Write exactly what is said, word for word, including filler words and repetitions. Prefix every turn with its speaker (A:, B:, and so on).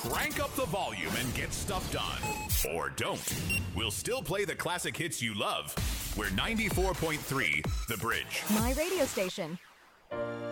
A: Crank up the volume and get stuff done. Or don't. We'll still play the classic hits you love. We're ninety-four point three The Bridge.
B: My radio station.